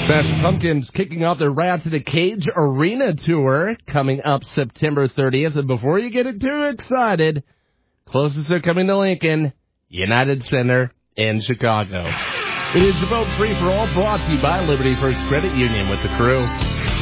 Smashing Pumpkins kicking off their Rats in a Cage Arena tour coming up September 30th. And before you get too excited, closest they're coming to Lincoln, United Center in Chicago. It is the Vote Free for All brought to you by Liberty First Credit Union with the crew.